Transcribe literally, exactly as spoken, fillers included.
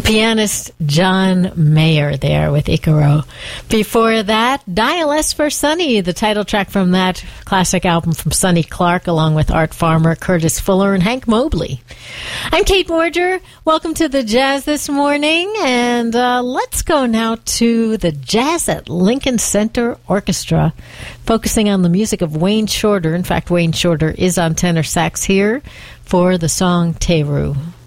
Pianist John Mayer there with Icaro. Before that, Dial S for Sonny, the title track from that classic album from Sonny Clark, along with Art Farmer, Curtis Fuller, and Hank Mobley. I'm Kate Morger. Welcome to the Jazz this morning, and uh, let's go now to the Jazz at Lincoln Center Orchestra, focusing on the music of Wayne Shorter. In fact, Wayne Shorter is on tenor sax here for the song Teru.